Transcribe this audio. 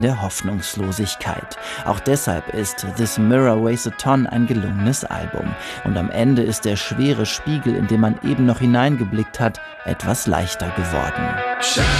der Hoffnungslosigkeit. Auch deshalb ist This Mirror Weighs a Ton ein gelungenes Album. Und am Ende ist der schwere Spiegel, in den man eben noch hineingeblickt hat, etwas leichter geworden.